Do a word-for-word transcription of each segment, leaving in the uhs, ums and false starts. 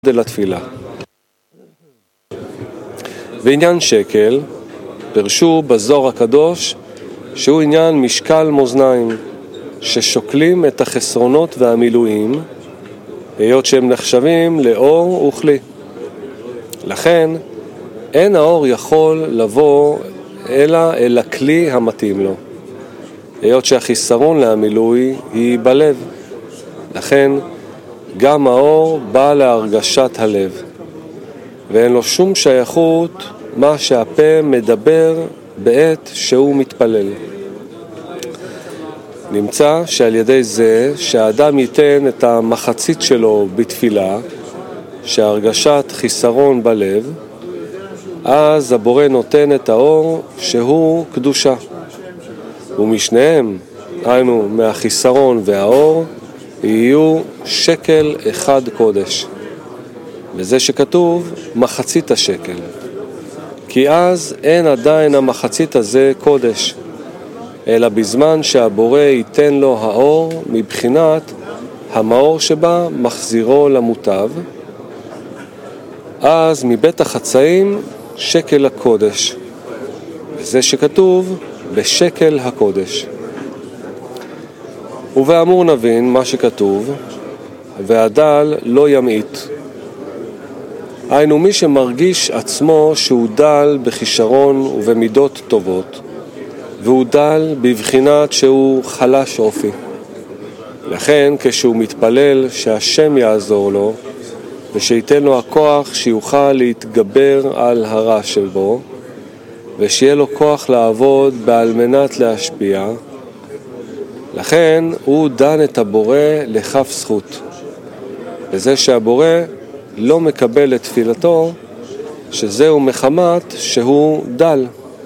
לתפילה. ועניין שקל פרשו בזוהר הקדוש שהוא עניין משקל מאזניים, ששוקלים את החסרונות והמילואים, היות שהם נחשבים לאור וכלי. לכן אין האור יכול לבוא אלא אל הכלי המתאים לו, היות שהחיסרון להמילוי היא בלב. לכן גם האור בא להרגשת הלב, ואין לו שום שייכות מה שהפה מדבר בעת שהוא מתפלל. נמצא שעל ידי זה שהאדם ייתן את המחצית שלו בתפילה, שהרגשת חיסרון בלב, אז הבורא נותן את האור שהוא קדושה. ומשניהם, היינו מהחיסרון והאור, יהיו שקל אחד קודש. וזה שכתוב מחצית השקל. כי אז אין עדיין המחצית הזה קודש, אלא בזמן שהבורא ייתן לו האור מבחינת המאור שבה מחזירו למוטב, אז מבית החצאים שקל הקודש. וזה שכתוב בשקל הקודש. ובאמור נבין מה שכתוב, והדל לא ימעיט. היינו מי שמרגיש עצמו שהוא דל בכישרון ובמידות טובות, והוא דל בבחינת שהוא חלש אופי. לכן כשהוא מתפלל שהשם יעזור לו, ושייתן לו הכוח שיוכל להתגבר על הרע שבו, ושיהיה לו כוח לעבוד בעל מנת להשפיע, לכן הוא דן את הבורא לכף זכות. וזה שהבורא לא מקבל את תפילתו, שזהו מחמת שהוא דל.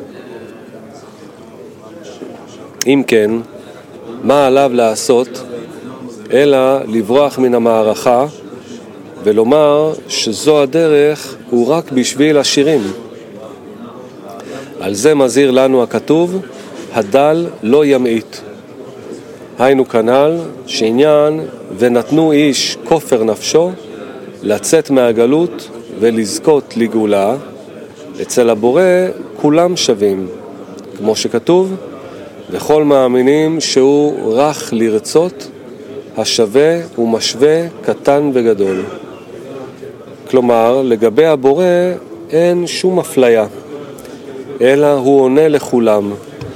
אם כן, מה עליו לעשות אלא לברוח מן המערכה ולומר שזו הדרך הוא רק בשביל השירים? על זה מזהיר לנו הכתוב, הדל לא ימעיט. היינו כנ"ל שעניין ונתנו איש כופר נפשו לצאת מהגלות ולזכות לגאולה, אצל הבורא כולם שווים, כמו שכתוב, וכל מאמינים שהוא רך לרצות, השווה ומשווה קטן וגדול. כלומר, לגבי הבורא אין שום אפליה, אלא הוא עונה לכולם,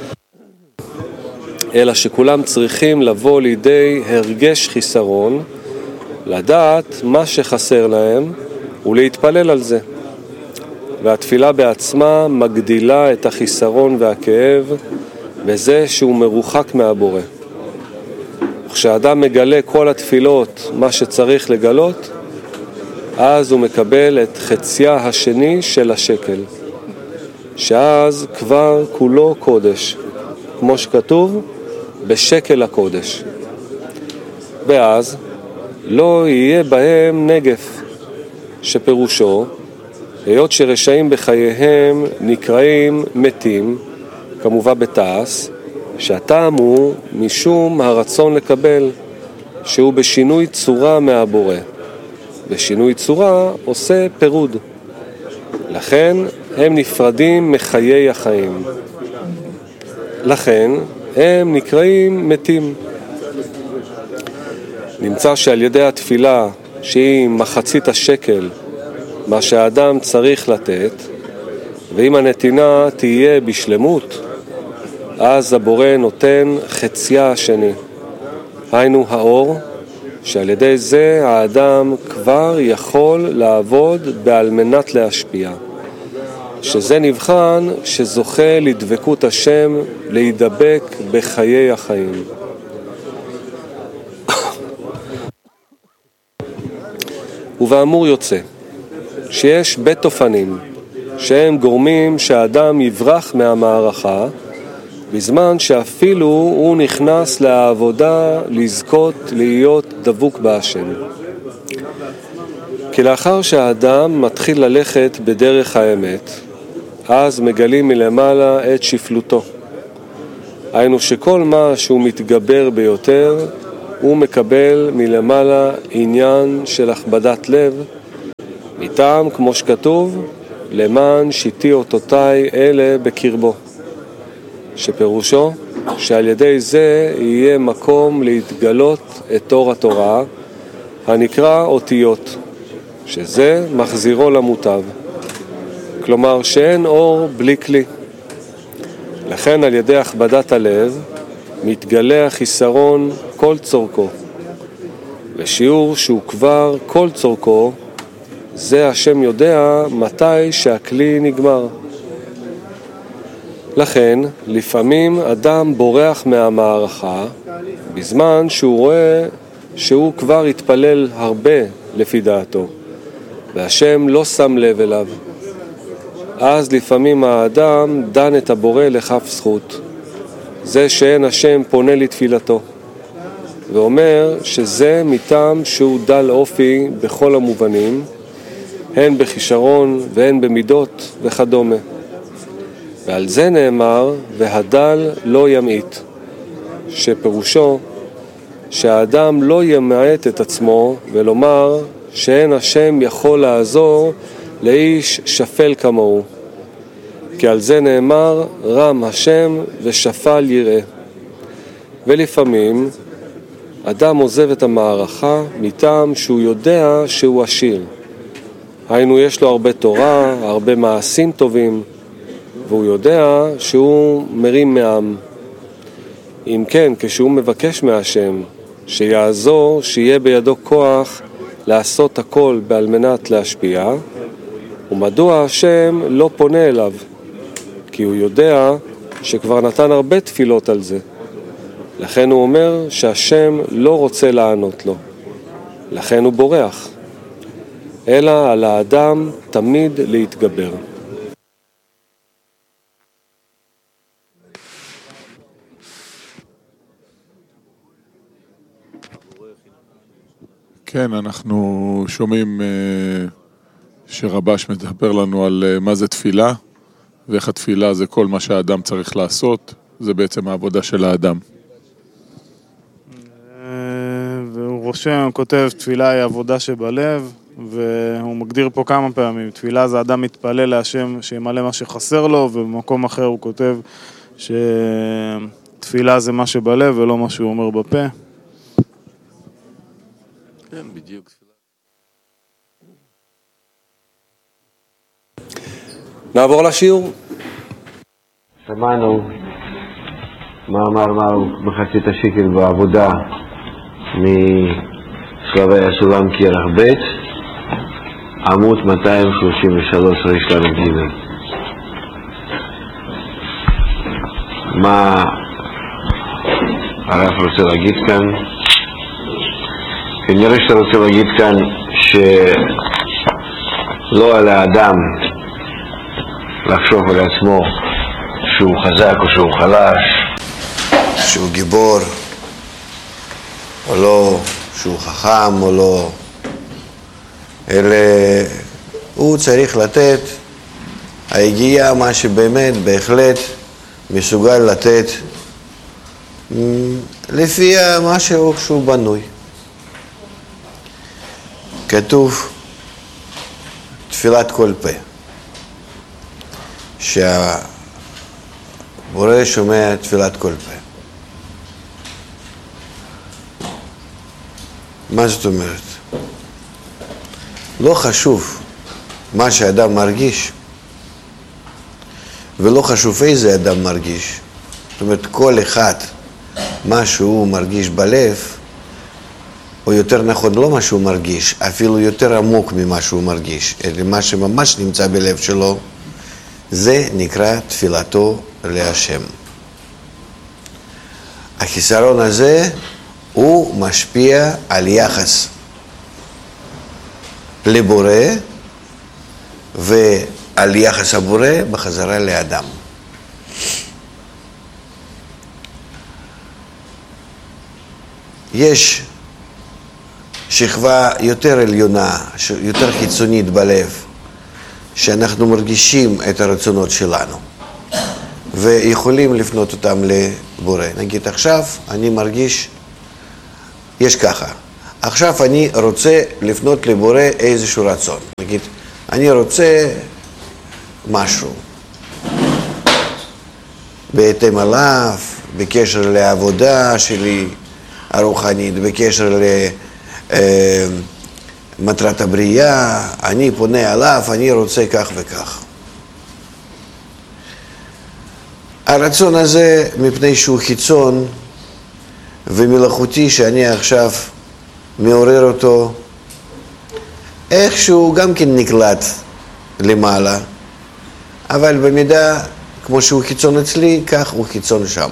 אלא שכולם צריכים לבוא לידי הרגש חיסרון, לדעת מה שחסר להם ולהתפלל על זה. והתפילה בעצמה מגדילה את החיסרון והכאב בזה שהוא מרוחק מהבורא. וכשאדם מגלה כל התפילות מה שצריך לגלות, אז הוא מקבל את חציה השני של השקל, שאז כבר כולו קודש, כמו שכתוב בשקל הקודש. ואז לא יהיה בהם נגף, שפירושו, היות שרשעים בחייהם נקראים מתים, כמובן בתעש, שהטעם הוא משום הרצון לקבל, שהוא בשינוי צורה מהבורא. בשינוי צורה עושה פירוד. לכן הם נפרדים מחיי החיים. לכן הם נקראים מתים. נמצא שעל ידי התפילה, שהיא מחצית השקל, מה שהאדם צריך לתת, ואם הנתינה תהיה בשלמות, אז הבורא נותן חציה השני. היינו האור, שעל ידי זה האדם כבר יכול לעבוד בעל מנת להשפיע. שזה נבחן שזוכה לדבקות השם, להידבק בחיי החיים. ובאמור יוצא שיש בית תופנים שהם גורמים שהאדם יברח מהמערכה, בזמן שאפילו הוא נכנס לעבודה לזכות להיות דבוק בהשם. כי לאחר שהאדם מתחיל ללכת בדרך האמת, אז מגלים מלמעלה את שפלותו. היינו שכל מה שהוא מתגבר ביותר, הוא מקבל מלמעלה עניין של הכבדת לב, מטעם, כמו שכתוב, למען שיתי אותותיי אלה בקרבו, שפירושו שעל ידי זה יהיה מקום להתגלות את אור התורה הנקרא אותיות, שזה מחזירו למוטב, כלומר שאין אור בלי כלי. לכן על ידי הכבדת הלב מתגלה החיסרון כל צורכו, ושיעור שהוא כבר כל צורכו, זה השם יודע מתי שהכלי נגמר. לכן לפעמים אדם בורח מהמערכה בזמן שהוא רואה שהוא כבר התפלל הרבה לפי דעתו, והשם לא שם לב אליו. אז לפעמים האדם דן את הבורא לכף זכות, זה שאין השם פונה לתפילתו, ואומר שזה מטעם שהוא דל אופי בכל המובנים, הן בכישרון והן במידות וכדומה. ועל זה נאמר, והדל לא ימעיט, שפירושו שהאדם לא ימעט את עצמו ולומר שאין השם יכול לעזור לאיש שפל כמוהו. כי על זה נאמר, רם השם ושפל יראה. ולפעמים אדם עוזב את המערכה מטעם שהוא יודע שהוא עשיר. היינו יש לו הרבה תורה, הרבה מעשים טובים, והוא יודע שהוא מרים מעם. אם כן, כשהוא מבקש מהשם שיעזור, שיהיה בידו כוח לעשות הכל על מנת להשפיע, ומדוע השם לא פונה אליו? כי הוא יודע שכבר נתן הרבה תפילות על זה. לכן הוא אומר שהשם לא רוצה לענות לו. לכן הוא בורח. אלא על האדם תמיד להתגבר. כן, אנחנו שומעים שרבש מדבר לנו על מה זה תפילה, ואיך התפילה זה כל מה שהאדם צריך לעשות, זה בעצם העבודה של האדם. והוא רושם, כותב, תפילה היא עבודה שבלב, והוא מגדיר פה כמה פעמים, תפילה זה אדם מתפלל להשם שימלא מה שחסר לו, ובמקום אחר הוא כותב שתפילה זה מה שבלב ולא מה שהוא אומר בפה. כן, בדיוק. נעבור לשיעור. שמענו מה אמר מהו מחצית השקל בעבודה משלבי הסולם כרך ב' עמוד מאתיים שלושים ושלוש ריש ל"ג. מה הרב רוצה להגיד כאן? כנראה שאתה רוצה להגיד כאן שלא על האדם לחשוב על עצמו שהוא חזק או שהוא חלש, שהוא גיבור או לא, שהוא חכם או לא, אלא הוא צריך לתת היגיעה מה שבאמת בהחלט מסוגל לתת לפי מה שהוא בנוי. כתוב תפילת כל פה, שהבורא שומע תפילת כל פה. מה זאת אומרת? לא חשוב מה שאדם מרגיש, ולא חשוב איזה אדם מרגיש. זאת אומרת, כל אחד מה שהוא מרגיש בלב, או יותר נכון לא מה שהוא מרגיש, אפילו יותר עמוק ממה שהוא מרגיש, אלא מה שממש נמצא בלב שלו, זה נקרא תפילתו להשם. החיסרון הזה הוא משפיע על יחס לבורא ועל יחס הבורא בחזרה לאדם. יש שכבה יותר עליונה, יותר חיצונית בלב, שאנחנו מרגישים את הרצונות שלנו ויכולים לפנות אותם לבורא. נגיד עכשיו אני מרגיש, יש ככה, עכשיו אני רוצה לפנות לבורא איזשהו רצון. נגיד, אני רוצה משהו. בהתאם עליו, בקשר לעבודה שלי הרוחנית, בקשר למטרת הבריאה, אני פונה עליו, אני רוצה כך וכך. הרצון הזה, מפני שהוא חיצון ומלאכותי שאני עכשיו מעורר אותו, איכשהו גם כן נקלט למעלה, אבל במידה כמו שהוא חיצון אצלי, כך הוא חיצון שם.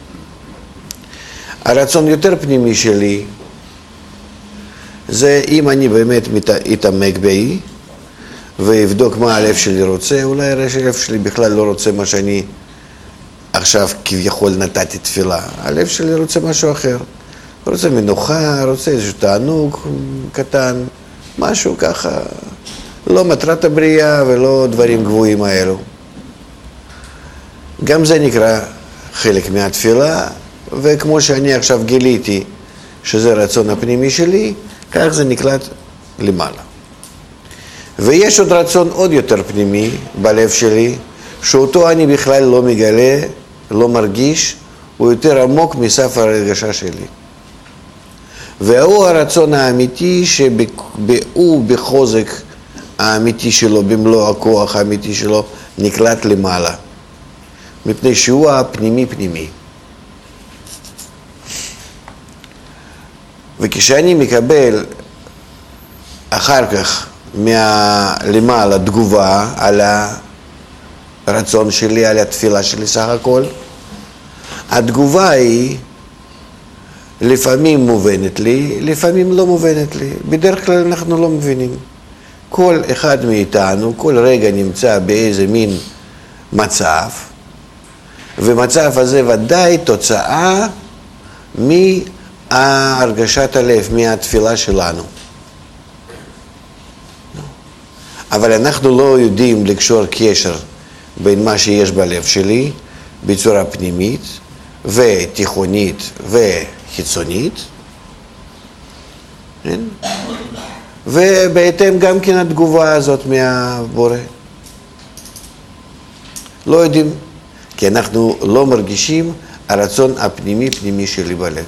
הרצון יותר פנימי שלי, זה אם אני באמת אתעמק בי, ואבדוק מה הלב שלי רוצה, אולי הלב שלי בכלל לא רוצה מה שאני עכשיו כביכול נתתי תפילה. הלב שלי רוצה משהו אחר. רוצה מנוחה, רוצה איזשהו תענוג קטן, משהו ככה, לא מטרת הבריאה ולא דברים גבוהים האלו. גם זה נקרא חלק מהתפילה, וכמו שאני עכשיו גיליתי שזה רצון הפנימי שלי, כך זה נקלט למעלה. ויש עוד רצון עוד יותר פנימי בלב שלי, שאותו אני בכלל לא מגלה, לא מרגיש, הוא יותר עמוק מסף הרגשה שלי. והוא הרצון האמיתי שהוא בחוזק האמיתי שלו, במלוא הכוח האמיתי שלו, נקלט למעלה. מפני שהוא הפנימי פנימי. וכשאני מקבל אחר כך למעלה תגובה על הרצון שלי, על התפילה שלי סך הכל, התגובה היא לפעמים מובנת לי, לפעמים לא מובנת לי. בדרך כלל אנחנו לא מבינים. כל אחד מאיתנו, כל רגע נמצא באיזה מין מצב, ומצב הזה ודאי תוצאה מהרגשת הלב, מהתפילה שלנו. אבל אנחנו לא יודעים לקשור קשר בין מה שיש בלב שלי בצורה פנימית ותיכונית וחיצונית, ובהתאם גם כן התגובה הזאת מהבורא. לא יודעים, כי אנחנו לא מרגישים הרצון הפנימי פנימי שלי בלב.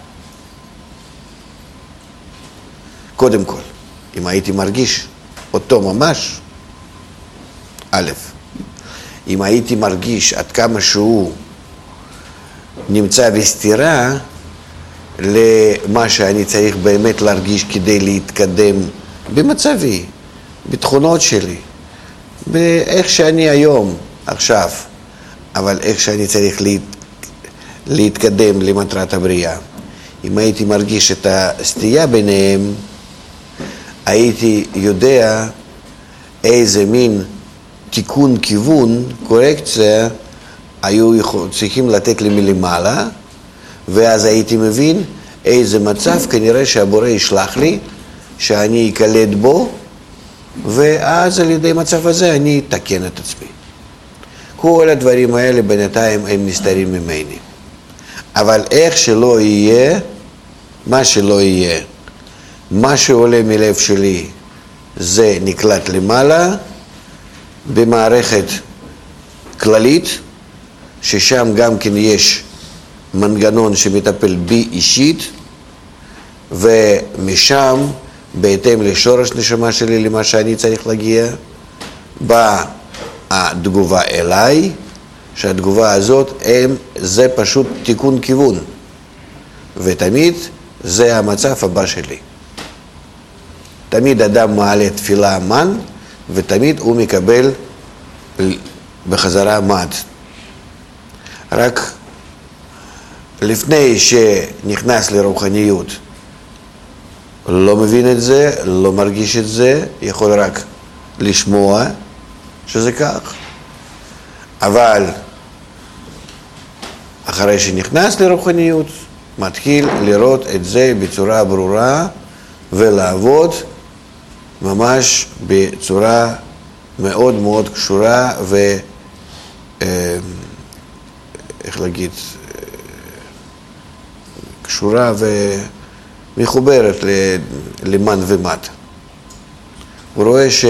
קודם כל, אם הייתי מרגיש אותו ממש, א', אם הייתי מרגיש עד כמה שהוא נמצא בסתירה למה שאני צריך באמת להרגיש כדי להתקדם במצבי, בתכונות שלי, באיך שאני היום, עכשיו, אבל איך שאני צריך להת... להתקדם למטרת הבריאה. אם הייתי מרגיש את הסטייה ביניהם, הייתי יודע איזה מין תיקון כיוון, קורקציה, היו צריכים לתת לי מלמעלה, ואז הייתי מבין איזה מצב כנראה שהבורא ישלח לי, שאני אקלט בו, ואז על ידי מצב הזה אני אתקן את עצמי. כל הדברים האלה בינתיים הם נסתרים ממני. אבל איך שלא יהיה, מה שלא יהיה, מה שעולה מלב שלי זה נקלט למעלה במערכת כללית, ששם גם כן יש מנגנון שמטפל בי אישית, ומשם בהתאם לשורש נשמה שלי למה שאני צריך להגיע, באה התגובה אליי, שהתגובה הזאת הם, זה פשוט תיקון כיוון, ותמיד זה המצב הבא שלי. תמיד אדם מעלה תפילה מן, ותמיד הוא מקבל בחזרה מד. רק לפני שנכנס לרוחניות, לא מבין את זה, לא מרגיש את זה, יכול רק לשמוע שזה כך. אבל אחרי שנכנס לרוחניות, מתחיל לראות את זה בצורה ברורה ולעבוד ממש בצורה מאוד מאוד קשורה ו... איך להגיד? קשורה מחוברת ל- למן ומט. הוא רואה ש...